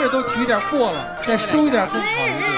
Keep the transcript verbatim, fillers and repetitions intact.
这都提有点过了，再收一点更好一点。